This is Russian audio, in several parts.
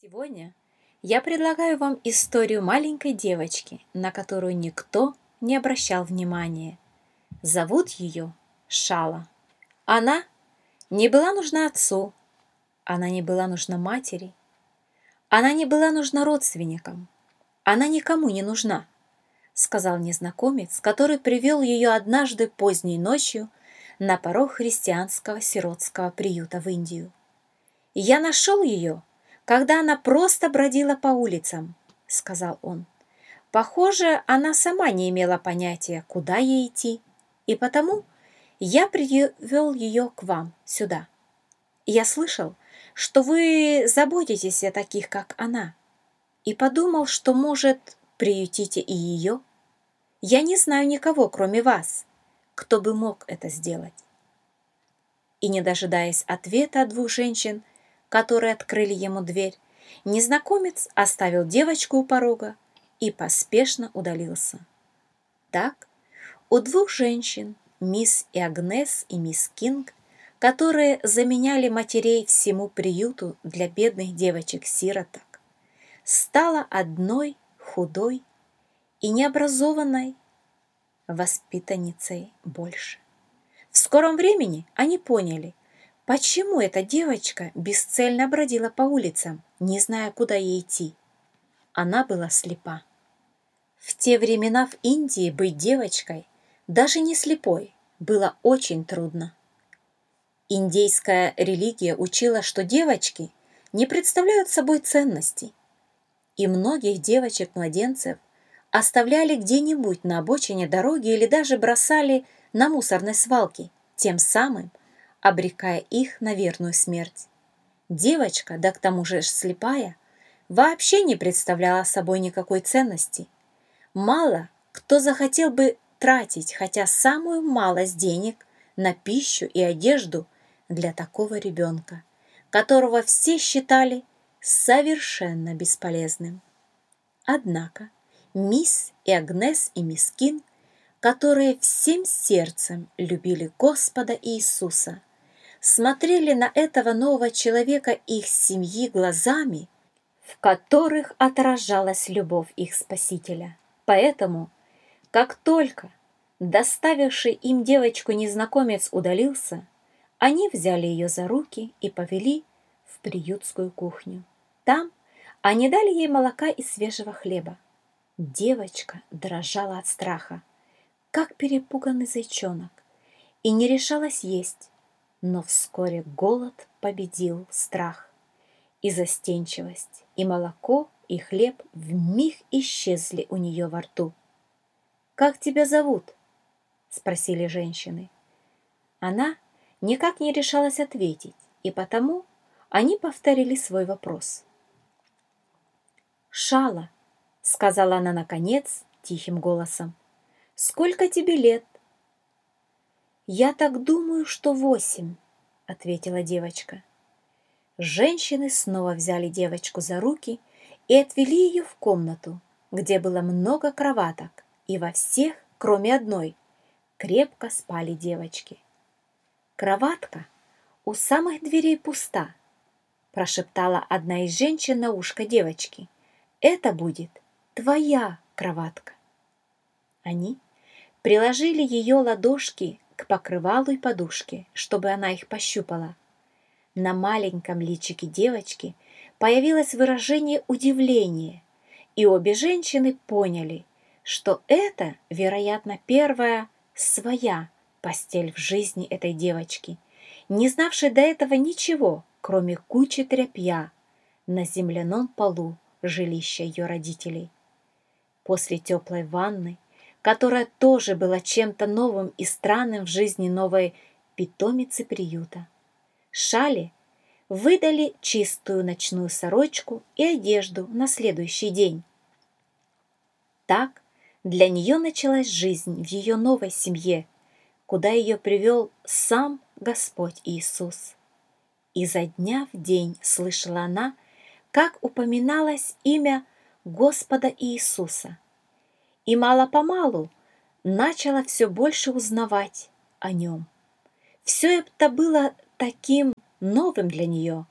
Сегодня я предлагаю вам историю маленькой девочки, на которую никто не обращал внимания. Зовут ее Шала. Она не была нужна отцу, она не была нужна матери, она не была нужна родственникам, она никому не нужна, сказал незнакомец, который привел ее однажды поздней ночью на порог христианского сиротского приюта в Индию. «Я нашел ее, когда она просто бродила по улицам», — сказал он. «Похоже, она сама не имела понятия, куда ей идти, и потому я привел ее к вам сюда. Я слышал, что вы заботитесь о таких, как она, и подумал, что, может, приютите и ее. Я не знаю никого, кроме вас, кто бы мог это сделать». И, не дожидаясь ответа от двух женщин, которые открыли ему дверь, незнакомец оставил девочку у порога и поспешно удалился. Так, у двух женщин, мисс и Агнес и мисс Кинг, которые заменяли матерей всему приюту для бедных девочек-сироток, стало одной худой и необразованной воспитанницей больше. В скором времени они поняли, почему эта девочка бесцельно бродила по улицам, не зная, куда ей идти. Она была слепа. В те времена в Индии быть девочкой, даже не слепой, было очень трудно. Индейская религия учила, что девочки не представляют собой ценностей, и многих девочек-младенцев оставляли где-нибудь на обочине дороги или даже бросали на мусорной свалке, тем самым обрекая их на верную смерть. Девочка, да к тому же слепая, вообще не представляла собой никакой ценности. Мало кто захотел бы тратить хотя самую малость денег на пищу и одежду для такого ребенка, которого все считали совершенно бесполезным. Однако мисс и Агнес и мисс Кинг, которые всем сердцем любили Господа Иисуса, смотрели на этого нового человека их семьи глазами, в которых отражалась любовь их Спасителя. Поэтому, как только доставивший им девочку незнакомец удалился, они взяли ее за руки и повели в приютскую кухню. Там они дали ей молока и свежего хлеба. Девочка дрожала от страха, как перепуганный зайчонок, и не решалась есть, но вскоре голод победил страх и застенчивость, и молоко, и хлеб вмиг исчезли у нее во рту. «Как тебя зовут?» — спросили женщины. Она никак не решалась ответить, и потому они повторили свой вопрос. «Шала», — сказала она наконец тихим голосом, — «сколько тебе лет?» «Я так думаю, что 8», — ответила девочка. Женщины снова взяли девочку за руки и отвели ее в комнату, где было много кроваток, и во всех, кроме одной, крепко спали девочки. «Кроватка у самых дверей пуста», — прошептала одна из женщин на ушко девочки. «Это будет твоя кроватка». Они приложили ее ладошки к покрывалу и подушке, чтобы она их пощупала. На маленьком личике девочки появилось выражение удивления, и обе женщины поняли, что это, вероятно, первая своя постель в жизни этой девочки, не знавшей до этого ничего, кроме кучи тряпья на земляном полу жилища ее родителей. После теплой ванны, которая тоже была чем-то новым и странным в жизни новой питомицы приюта, Шале выдали чистую ночную сорочку и одежду на следующий день. Так для нее началась жизнь в ее новой семье, куда ее привел сам Господь Иисус. И за дня в день слышала она, как упоминалось имя Господа Иисуса, и мало-помалу начала все больше узнавать о нем. Все это было таким новым для нее.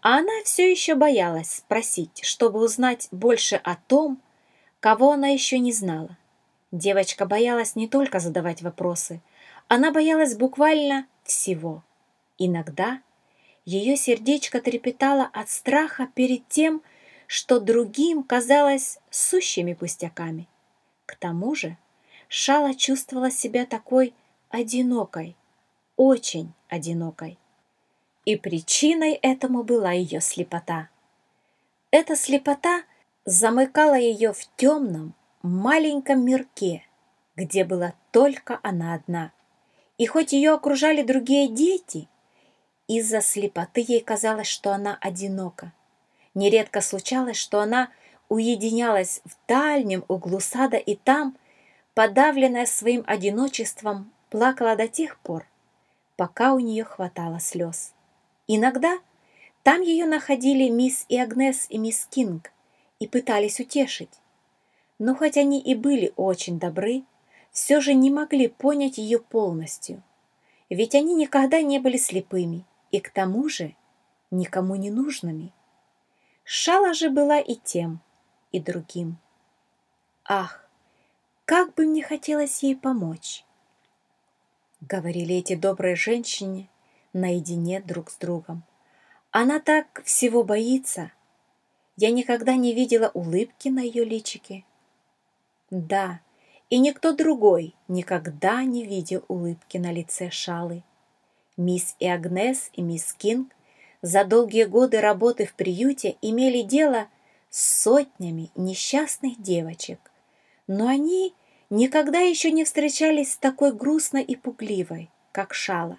А она все еще боялась спросить, чтобы узнать больше о том, кого она еще не знала. Девочка боялась не только задавать вопросы, она боялась буквально всего. Иногда ее сердечко трепетало от страха перед тем, что другим казалось сущими пустяками. К тому же Шала чувствовала себя такой одинокой, очень одинокой. И причиной этому была ее слепота. Эта слепота замыкала ее в темном, маленьком мирке, где была только она одна. И хоть ее окружали другие дети, из-за слепоты ей казалось, что она одинока. Нередко случалось, что она уединялась в дальнем углу сада и там, подавленная своим одиночеством, плакала до тех пор, пока у нее хватало слез. Иногда там ее находили мисс и Агнес и мисс Кинг и пытались утешить. Но хоть они и были очень добры, все же не могли понять ее полностью, ведь они никогда не были слепыми и к тому же никому не нужными. Шала же была и тем, и другим. Ах, как бы мне хотелось ей помочь, говорили эти добрые женщины наедине друг с другом. Она так всего боится. Я никогда не видела улыбки на ее личике. Да, и никто другой никогда не видел улыбки на лице Шалы. Мисс и Агнес и мисс Кинг за долгие годы работы в приюте имели дело с сотнями несчастных девочек, но они никогда еще не встречались с такой грустной и пугливой, как Шала.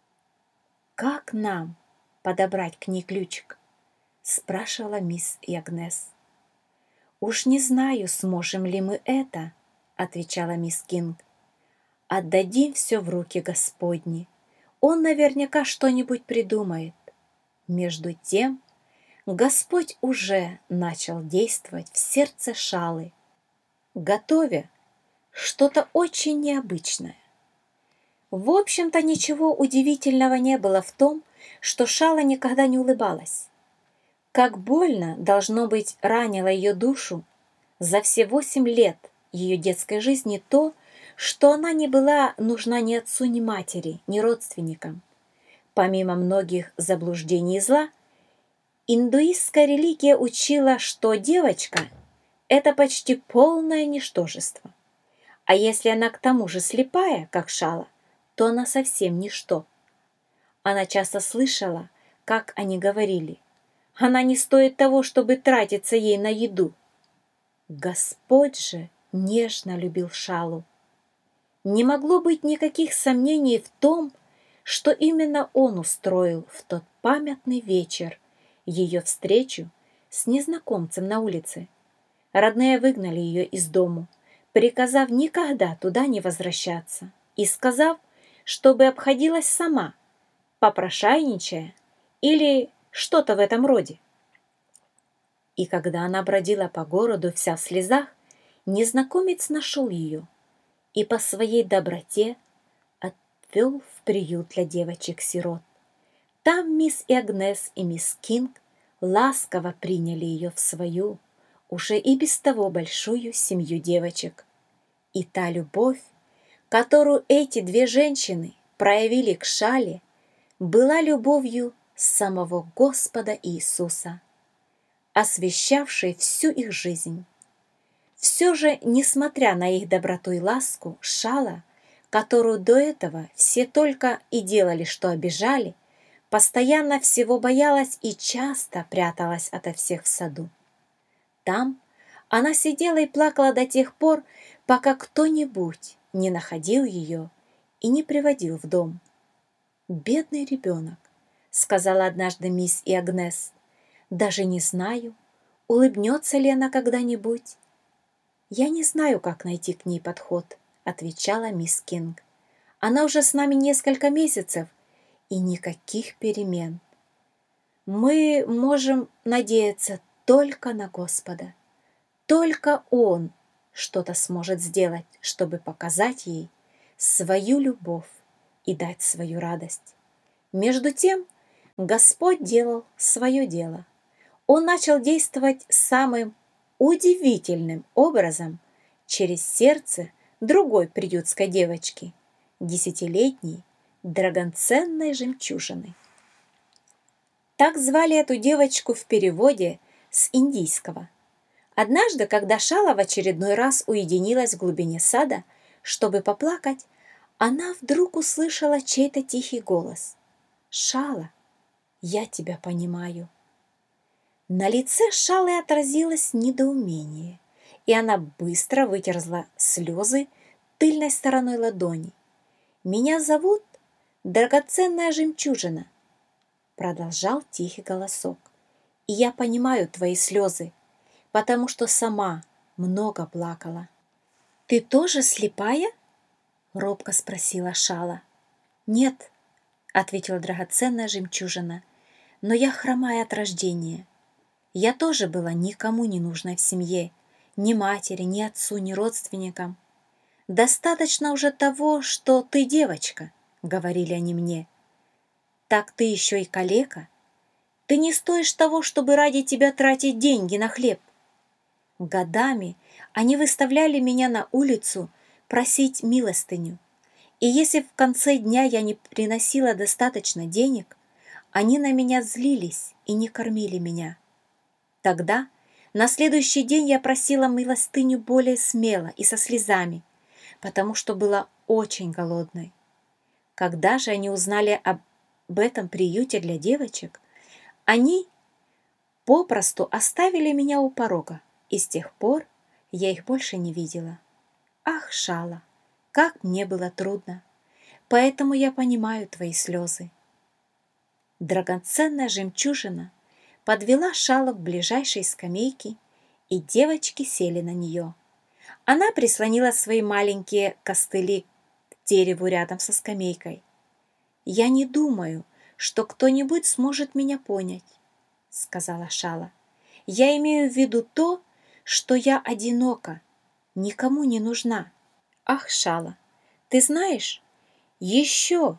«Как нам подобрать к ней ключик?» — спрашивала мисс и Агнес. «Уж не знаю, сможем ли мы это», — отвечала мисс Кинг. «Отдадим все в руки Господни. Он наверняка что-нибудь придумает». Между тем, Господь уже начал действовать в сердце Шалы, готовя что-то очень необычное. В общем-то, ничего удивительного не было в том, что Шала никогда не улыбалась. Как больно, должно быть, ранило ее душу за все 8 лет ее детской жизни то, что она не была нужна ни отцу, ни матери, ни родственникам. Помимо многих заблуждений и зла, индуистская религия учила, что девочка – это почти полное ничтожество. А если она к тому же слепая, как Шала, то она совсем ничто. Она часто слышала, как они говорили: «Она не стоит того, чтобы тратиться ей на еду». Господь же нежно любил Шалу. Не могло быть никаких сомнений в том, что именно он устроил в тот памятный вечер ее встречу с незнакомцем на улице. Родные выгнали ее из дому, приказав никогда туда не возвращаться и сказав, чтобы обходилась сама, попрошайничая или что-то в этом роде. И когда она бродила по городу вся в слезах, незнакомец нашел ее и по своей доброте отвел в приют для девочек-сирот. Там мисс и Агнес и мисс Кинг ласково приняли ее в свою, уже и без того большую семью девочек. И та любовь, которую эти две женщины проявили к Шале, была любовью самого Господа Иисуса, освящавшей всю их жизнь. Все же, несмотря на их доброту и ласку, Шала, которую до этого все только и делали, что обижали, постоянно всего боялась и часто пряталась ото всех в саду. Там она сидела и плакала до тех пор, пока кто-нибудь не находил ее и не приводил в дом. «Бедный ребенок», — сказала однажды мисс и Агнес, — «даже не знаю, улыбнется ли она когда-нибудь». «Я не знаю, как найти к ней подход», — отвечала мисс Кинг. «Она уже с нами несколько месяцев, и никаких перемен. Мы можем надеяться только на Господа. Только Он что-то сможет сделать, чтобы показать ей свою любовь и дать свою радость». Между тем Господь делал свое дело. Он начал действовать самым удивительным образом через сердце другой приютской девочки, 10-летней, драгоценной жемчужины. Так звали эту девочку в переводе с индийского. Однажды, когда Шала в очередной раз уединилась в глубине сада, чтобы поплакать, она вдруг услышала чей-то тихий голос. «Шала, я тебя понимаю». На лице Шалы отразилось недоумение, и она быстро вытерла слезы тыльной стороной ладони. «Меня зовут драгоценная жемчужина», — продолжал тихий голосок. «И я понимаю твои слезы, потому что сама много плакала». «Ты тоже слепая?» — робко спросила Шала. «Нет», — ответила драгоценная жемчужина, — «но я хромая от рождения. Я тоже была никому не нужной в семье, ни матери, ни отцу, ни родственникам. Достаточно уже того, что ты девочка», — говорили они мне. «Так ты еще и калека. Ты не стоишь того, чтобы ради тебя тратить деньги на хлеб». Годами они выставляли меня на улицу просить милостыню, и если в конце дня я не приносила достаточно денег, они на меня злились и не кормили меня. Тогда на следующий день я просила милостыню более смело и со слезами, потому что была очень голодной. Когда же они узнали об этом приюте для девочек, они попросту оставили меня у порога, и с тех пор я их больше не видела. Ах, Шала, как мне было трудно, поэтому я понимаю твои слезы. Драгоценная жемчужина подвела Шалу к ближайшей скамейке, и девочки сели на нее. Она прислонила свои маленькие костыли к дереву рядом со скамейкой. «Я не думаю, что кто-нибудь сможет меня понять», — сказала Шала. «Я имею в виду то, что я одинока, никому не нужна». «Ах, Шала, ты знаешь, еще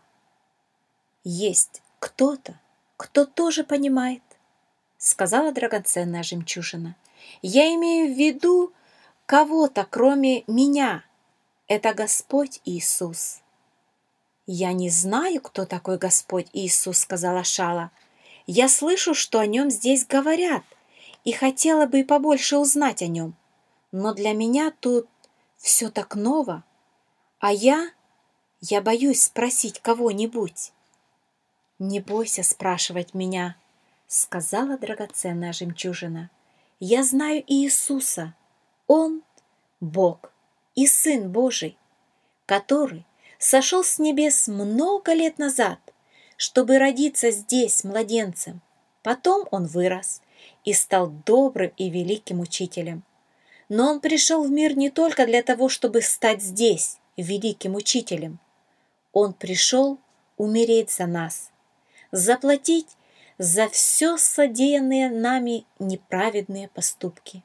есть кто-то, кто тоже понимает», — сказала драгоценная жемчужина. «Я имею в виду кого-то, кроме меня. Это Господь Иисус». «Я не знаю, кто такой Господь Иисус», — сказала Шала. «Я слышу, что о нем здесь говорят, и хотела бы побольше узнать о нем. Но для меня тут все так ново, а я боюсь спросить кого-нибудь». «Не бойся спрашивать меня», — сказала драгоценная жемчужина. «Я знаю Иисуса. Он — Бог и Сын Божий, который сошел с небес много лет назад, чтобы родиться здесь младенцем. Потом он вырос и стал добрым и великим учителем. Но он пришел в мир не только для того, чтобы стать здесь великим учителем. Он пришел умереть за нас, заплатить за все содеянные нами неправедные поступки.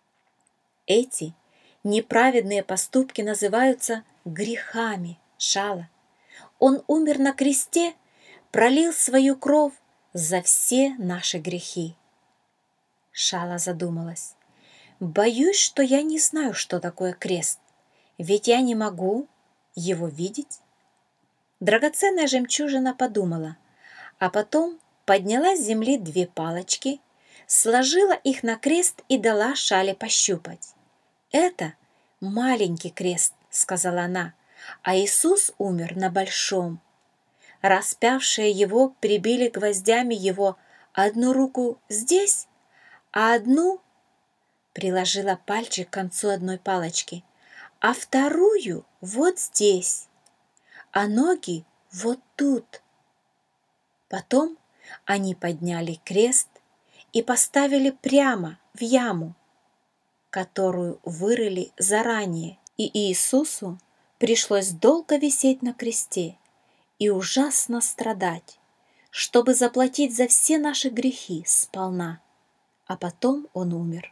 Эти неправедные поступки называются грехами, Шала. Он умер на кресте, пролил свою кровь за все наши грехи. Шала задумалась. «Боюсь, что я не знаю, что такое крест, ведь я не могу его видеть». Драгоценная жемчужина подумала, а потом подняла с земли 2 палочки, сложила их на крест и дала Шале пощупать. «Это маленький крест», — сказала она, — «а Иисус умер на большом. Распявшие его прибили гвоздями его одну руку здесь, а одну...» приложила пальчик к концу одной палочки, «а вторую вот здесь, а ноги вот тут». Потом они подняли крест и поставили прямо в яму, которую вырыли заранее, и Иисусу пришлось долго висеть на кресте и ужасно страдать, чтобы заплатить за все наши грехи сполна, а потом он умер.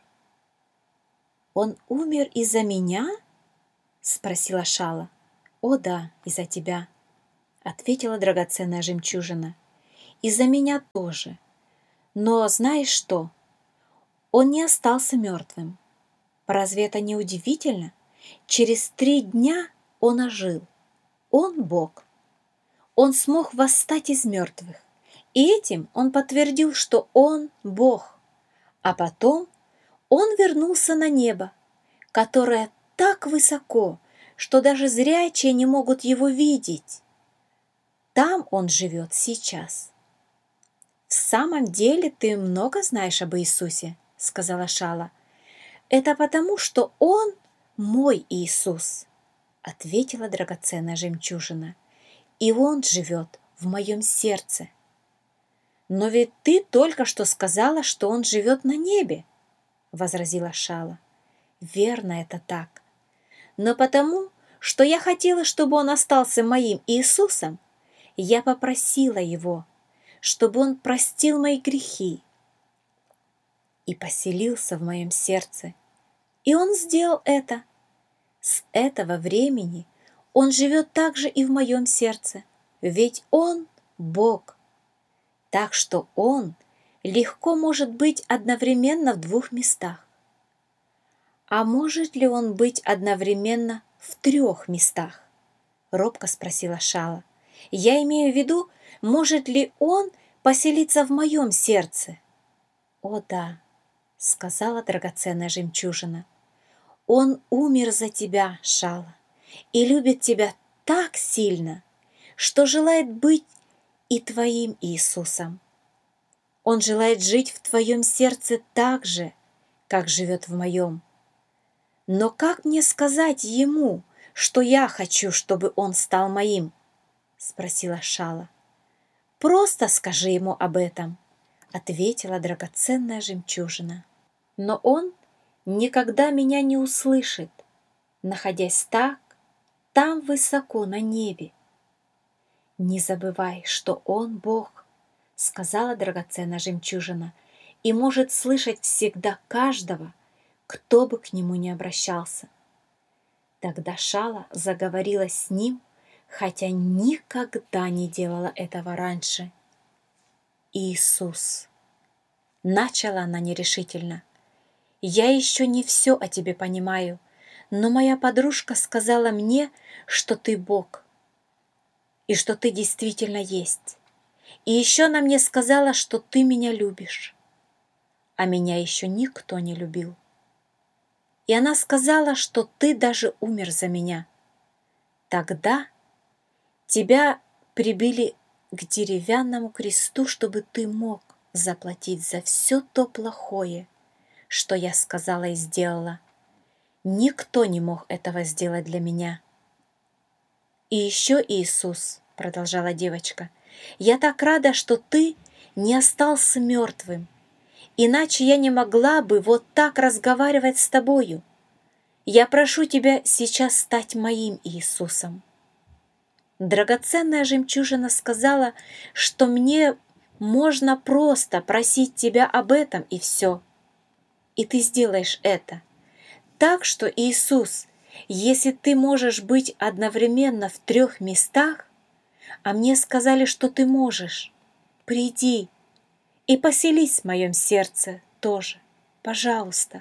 «Он умер из-за меня?» — спросила Шала. «О да, из-за тебя», — ответила драгоценная жемчужина. и за меня тоже. Но знаешь что? Он не остался мертвым. Разве это не удивительно? Через 3 дня он ожил. Он Бог. Он смог восстать из мертвых. И этим он подтвердил, что он Бог. А потом он вернулся на небо, которое так высоко, что даже зрячие не могут его видеть. Там он живет сейчас. «В самом деле ты много знаешь об Иисусе», — сказала Шала. «Это потому, что Он мой Иисус», — ответила драгоценная жемчужина. «И Он живет в моем сердце». «Но ведь ты только что сказала, что Он живет на небе», — возразила Шала. «Верно, это так. Но потому, что я хотела, чтобы Он остался моим Иисусом, я попросила Его, чтобы Он простил мои грехи и поселился в моем сердце. И Он сделал это. С этого времени Он живет также и в моем сердце, ведь Он Бог. Так что Он легко может быть одновременно в 2 местах. А может ли Он быть одновременно в 3 местах? Робко спросила Шала. Я имею в виду, может ли Он поселиться в моем сердце? О да, сказала драгоценная жемчужина. Он умер за тебя, Шала, и любит тебя так сильно, что желает быть и твоим Иисусом. Он желает жить в твоем сердце так же, как живет в моем. Но как мне сказать ему, что я хочу, чтобы он стал моим? Спросила Шала. Просто скажи ему об этом, ответила драгоценная жемчужина. Но он никогда меня не услышит, находясь там высоко на небе. Не забывай, что Он Бог, сказала драгоценная жемчужина, и может слышать всегда каждого, кто бы к Нему ни обращался. Тогда Шала заговорила с ним, хотя никогда не делала этого раньше. «Иисус», — начала она нерешительно, — «я еще не все о тебе понимаю, но моя подружка сказала мне, что ты Бог, и что ты действительно есть. И еще она мне сказала, что ты меня любишь, а меня еще никто не любил. И она сказала, что ты даже умер за меня. Тогда тебя прибили к деревянному кресту, чтобы ты мог заплатить за все то плохое, что я сказала и сделала. Никто не мог этого сделать для меня. И еще, Иисус, продолжала девочка, я так рада, что ты не остался мертвым, иначе я не могла бы вот так разговаривать с тобою. Я прошу тебя сейчас стать моим Иисусом. Драгоценная жемчужина сказала, что мне можно просто просить тебя об этом и все. И ты сделаешь это. Так что, Иисус, если ты можешь быть одновременно в 3 местах, а мне сказали, что ты можешь, приди и поселись в моем сердце тоже, пожалуйста.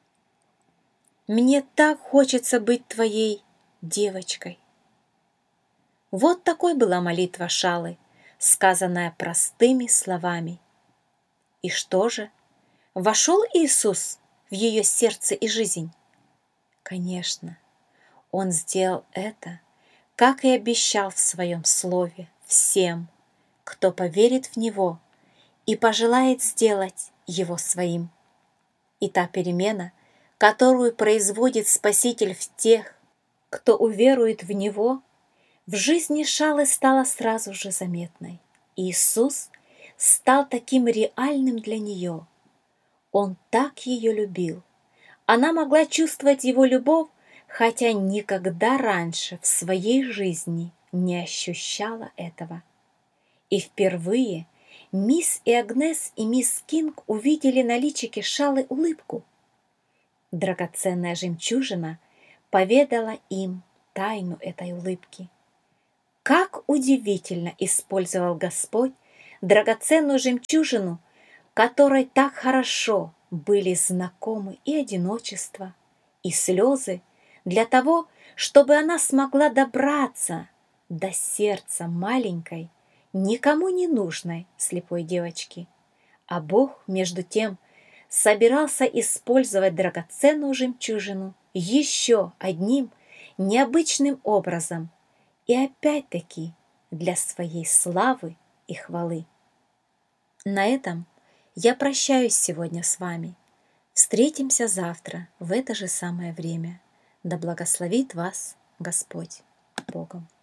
Мне так хочется быть твоей девочкой. Вот такой была молитва Шалы, сказанная простыми словами. И что же? Вошел Иисус в ее сердце и жизнь? Конечно, Он сделал это, как и обещал в Своем Слове всем, кто поверит в Него и пожелает сделать Его своим. И та перемена, которую производит Спаситель в тех, кто уверует в Него, в жизни Шалы стала сразу же заметной. Иисус стал таким реальным для нее. Он так ее любил. Она могла чувствовать Его любовь, хотя никогда раньше в своей жизни не ощущала этого. И впервые мисс Агнес и мисс Кинг увидели на личике Шалы улыбку. Драгоценная жемчужина поведала им тайну этой улыбки. Как удивительно использовал Господь драгоценную жемчужину, которой так хорошо были знакомы и одиночество, и слезы, для того, чтобы она смогла добраться до сердца маленькой, никому не нужной слепой девочки. А Бог, между тем, собирался использовать драгоценную жемчужину еще одним необычным образом и опять-таки для своей славы и хвалы. На этом я прощаюсь сегодня с вами. Встретимся завтра в это же самое время. Да благословит вас Господь Богом.